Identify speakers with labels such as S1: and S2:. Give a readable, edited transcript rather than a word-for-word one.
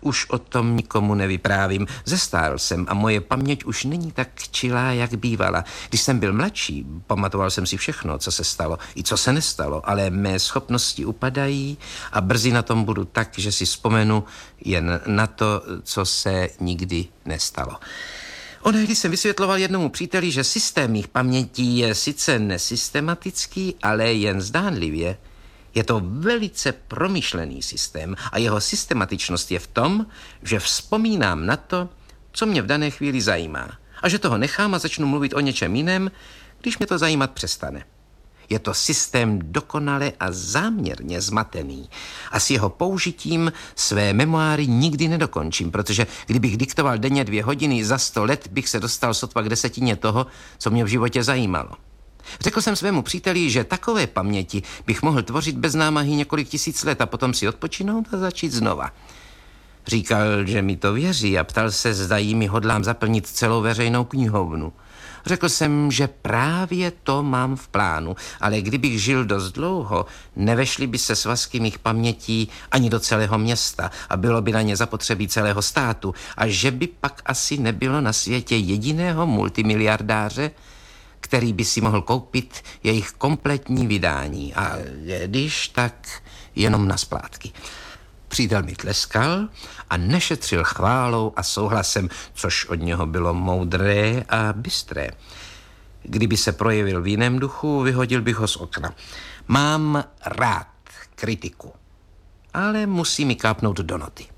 S1: už o tom nikomu nevyprávím. Zestárl jsem a moje paměť už není tak čilá, jak bývala. Když jsem byl mladší, pamatoval jsem si všechno, co se stalo i co se nestalo, ale mé schopnosti upadají a brzy na tom budu tak, že si vzpomenu jen na to, co se nikdy nestalo. Onehdy jsem vysvětloval jednomu příteli, že systém mých pamětí je sice nesystematický, ale jen zdánlivě. Je to velice promyšlený systém a jeho systematičnost je v tom, že vzpomínám na to, co mě v dané chvíli zajímá. A že toho nechám a začnu mluvit o něčem jiném, když mě to zajímat přestane. Je to systém dokonale a záměrně zmatený a s jeho použitím své memoáry nikdy nedokončím, protože kdybych diktoval denně 2 hodiny, za 100 let bych se dostal sotva k 10 toho, co mě v životě zajímalo. Řekl jsem svému příteli, že takové paměti bych mohl tvořit bez námahy několik tisíc let a potom si odpočinout a začít znova. Říkal, že mi to věří a ptal se, zda jimi hodlám zaplnit celou veřejnou knihovnu. Řekl jsem, že právě to mám v plánu, ale kdybych žil dost dlouho, nevešly by se svazky mých pamětí ani do celého města a bylo by na ně zapotřebí celého státu a že by pak asi nebylo na světě jediného multimiliardáře, který by si mohl koupit jejich kompletní vydání a když tak jenom na splátky. Přítel mi tleskal a nešetřil chválou a souhlasem, což od něho bylo moudré a bystré. Kdyby se projevil v jiném duchu, vyhodil bych ho z okna. Mám rád kritiku, ale musí mi kápnout do noty.